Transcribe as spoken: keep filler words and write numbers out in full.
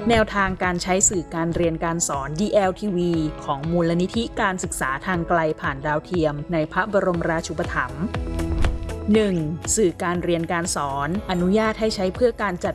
แนวทางการใช้สื่อการเรียนการสอน ดี แอล ที วี ของมูลนิธิการศึกษาทางไกลผ่านดาวเทียมในพระบรมราชูปถัมภ์ หนึ่ง. สื่อการเรียนการสอนอนุญาตให้ใช้เพื่อการจัด